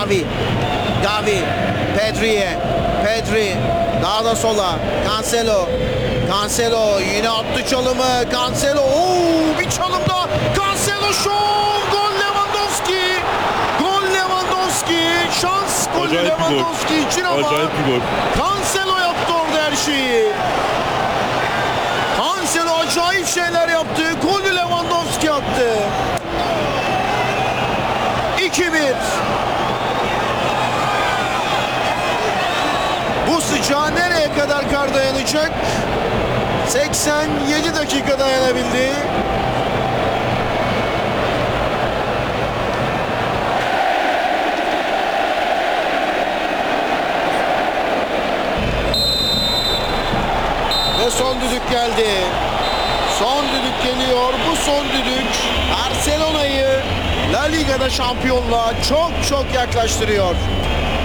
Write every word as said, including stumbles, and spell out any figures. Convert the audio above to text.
Gavi. Gavi. Pedri'ye. Pedri. Daha da sola. Cancelo. Cancelo yine attı çalımı. Cancelo. Oo, bir çalım daha. Cancelo şov. Gol Lewandowski. Gol Lewandowski. Şans golü Acayip bir gol. Lewandowski için ama Acayip bir gol. Cancelo yaptı orada her şeyi. Cancelo acayip şeyler yaptı. Golü Lewandowski attı. iki bir. Bu sıcağa nereye kadar kar dayanacak? seksen yedi dakika dayanabildi. Ve son düdük geldi. Son düdük geliyor. Bu son düdük Barcelona'yı La Liga'da şampiyonluğa çok çok yaklaştırıyor.